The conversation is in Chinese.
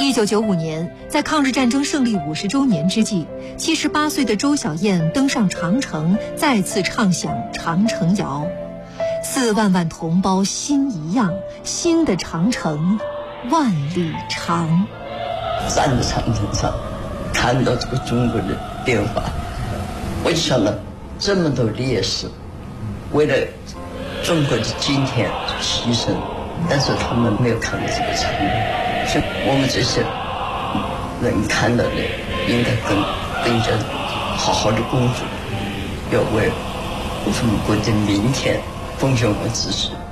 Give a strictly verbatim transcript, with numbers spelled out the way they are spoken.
一九九五年，在抗日战争胜利五十周年之际，七十八岁的周小燕登上长城，再次唱响《长城谣》。四万万同胞心一样，新的长城万里长。 站在长城上，看到这个中国的变化，我就想到这么多烈士为了中国的今天牺牲，但是他们没有看到这个场面。所以我们这些人看到的，应该更更加好好的工作，要为中国的明天奉献我们自己。